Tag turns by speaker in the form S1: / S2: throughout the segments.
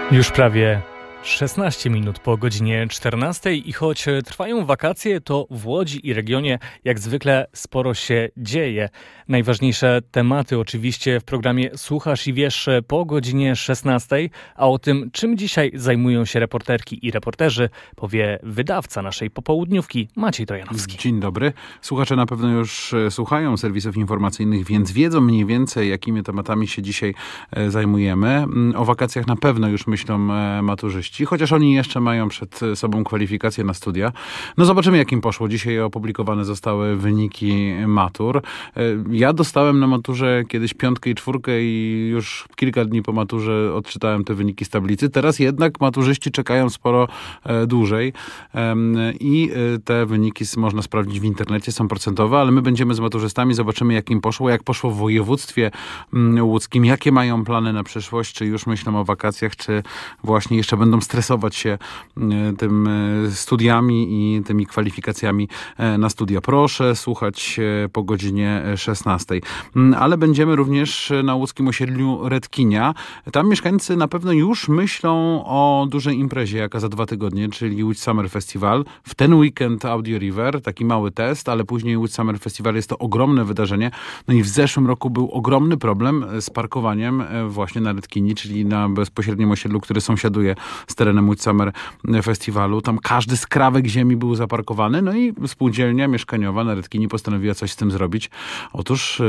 S1: Już prawie 16 minut po godzinie 14 i choć trwają wakacje, to w Łodzi i regionie jak zwykle sporo się dzieje. Najważniejsze tematy oczywiście w programie Słuchasz i Wiesz po godzinie 16, a o tym, czym dzisiaj zajmują się reporterki i reporterzy, powie wydawca naszej popołudniówki Maciej Trojanowski.
S2: Dzień dobry. Słuchacze na pewno już słuchają serwisów informacyjnych, więc wiedzą mniej więcej, jakimi tematami się dzisiaj zajmujemy. O wakacjach na pewno już myślą maturzyści, chociaż oni jeszcze mają przed sobą kwalifikacje na studia. No zobaczymy, jak im poszło. Dzisiaj opublikowane zostały wyniki matur. Ja dostałem na maturze kiedyś 5 i 4 i już kilka dni po maturze odczytałem te wyniki z tablicy. Teraz jednak maturzyści czekają sporo dłużej i te wyniki można sprawdzić w internecie, są procentowe, ale my będziemy z maturzystami, zobaczymy, jak im poszło, jak poszło w województwie łódzkim, jakie mają plany na przyszłość, czy już myślą o wakacjach, czy właśnie jeszcze będą stresować się tym studiami i tymi kwalifikacjami na studia. Proszę słuchać po godzinie 16. Ale będziemy również na łódzkim osiedlu Redkinia. Tam mieszkańcy na pewno już myślą o dużej imprezie, jaka za 2 tygodnie, czyli Łódź Summer Festival. W ten weekend Audio River, taki mały test, ale później Łódź Summer Festival jest to ogromne wydarzenie. No i w zeszłym roku był ogromny problem z parkowaniem właśnie na Redkini, czyli na bezpośrednim osiedlu, który sąsiaduje z terenem Łódź Summer Festiwalu. Tam każdy skrawek ziemi był zaparkowany, no i spółdzielnia mieszkaniowa na Redkini postanowiła coś z tym zrobić. Otóż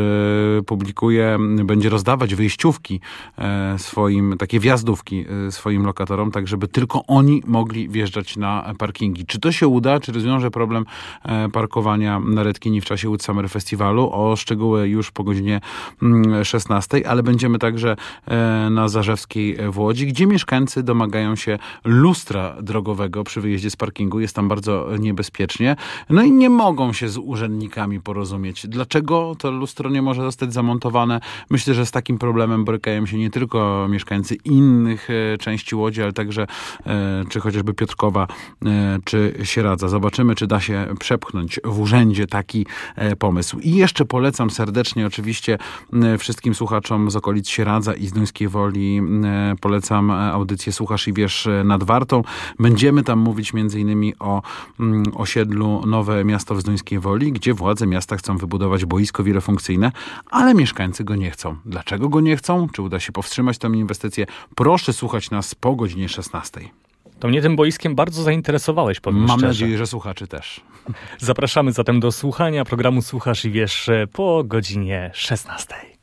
S2: będzie rozdawać wyjściówki takie wjazdówki swoim lokatorom, tak żeby tylko oni mogli wjeżdżać na parkingi. Czy to się uda? Czy rozwiąże problem parkowania na Redkini w czasie Łódź Summer Festiwalu? O szczegóły już po godzinie 16, ale będziemy także na Zarzewskiej w Łodzi, gdzie mieszkańcy domagają się lustra drogowego przy wyjeździe z parkingu. Jest tam bardzo niebezpiecznie. No i nie mogą się z urzędnikami porozumieć. Dlaczego to lustro nie może zostać zamontowane? Myślę, że z takim problemem borykają się nie tylko mieszkańcy innych części Łodzi, ale także czy chociażby Piotrkowa, czy Sieradza. Zobaczymy, czy da się przepchnąć w urzędzie taki pomysł. I jeszcze polecam serdecznie oczywiście wszystkim słuchaczom z okolic Sieradza i Zduńskiej Woli polecam audycję Słuchasz i Wiesz nad Wartą. Będziemy tam mówić m.in. o osiedlu Nowe Miasto w Zduńskiej Woli, gdzie władze miasta chcą wybudować boisko wielofunkcyjne, ale mieszkańcy go nie chcą. Dlaczego go nie chcą? Czy uda się powstrzymać tę inwestycję? Proszę słuchać nas po godzinie 16.
S1: To mnie tym boiskiem bardzo zainteresowałeś, powiem szczerze.
S2: Mam nadzieję, że słuchaczy też.
S1: Zapraszamy zatem do słuchania programu Słuchasz i Wiesz po godzinie 16.